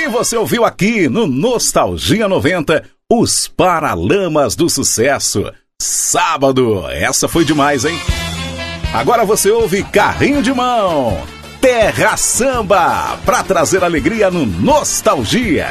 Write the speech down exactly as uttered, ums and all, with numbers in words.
E você ouviu aqui no Nostalgia noventa, os Paralamas do Sucesso. Sábado, essa foi demais, hein? Agora você ouve Carrinho de Mão, Terra Samba, pra trazer alegria no Nostalgia.